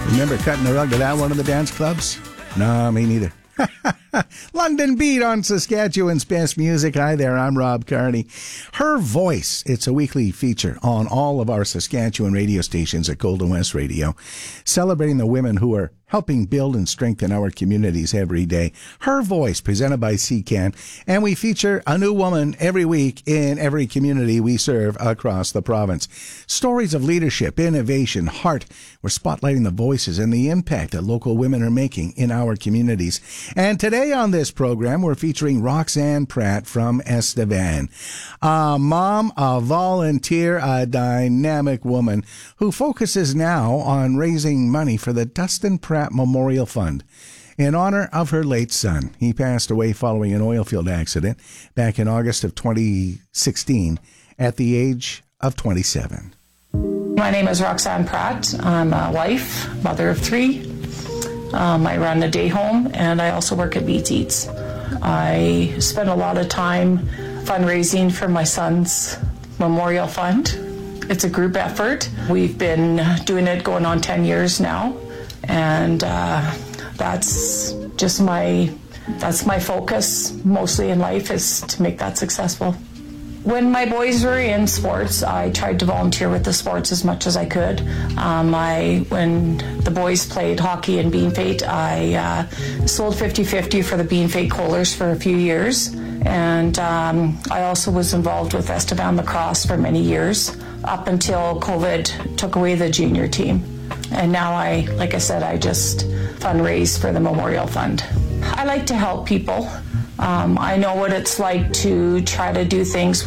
Remember cutting the rug to that one of the dance clubs? No, me neither. London Beat on Saskatchewan's Best Music. Hi there, I'm Rob Carney. Her Voice, it's a weekly feature on all of our Saskatchewan radio stations at Golden West Radio, celebrating the women who are helping build and strengthen our communities every day. Her Voice, presented by CCAN, and we feature a new woman every week in every community we serve across the province. Stories of leadership, innovation, heart. We're spotlighting the voices and the impact that local women are making in our communities. And today on this program, we're featuring Roxanne Pratt from Estevan, a mom, a volunteer, a dynamic woman who focuses now on raising money for the Dustin Pratt Memorial Fund in honor of her late son. He passed away following an oil field accident back in August of 2016 at the age of 27. My name is Roxanne Pratt. I'm a wife, mother of 3. I run a day home, and I also work at Beats Eats. I spend a lot of time fundraising for my son's Memorial Fund. It's a group effort. We've been doing it going on 10 years now, and that's my focus mostly in life, is to make that successful. When my boys were in sports, I tried to volunteer with the sports as much as I could. When the boys played hockey in Bean Fate, I sold 50-50 for the Bean Fate Kohlers for a few years. And I also was involved with Estevan Lacrosse for many years, up until COVID took away the junior team. And now I just fundraise for the Memorial Fund. I like to help people. I know what it's like to try to do things